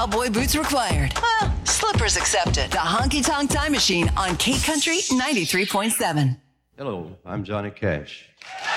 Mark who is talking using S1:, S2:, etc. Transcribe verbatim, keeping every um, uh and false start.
S1: Cowboy boots required. Well, slippers accepted. The Honky Tonk Time Machine on K Country ninety-three point seven.
S2: Hello, I'm Johnny Cash.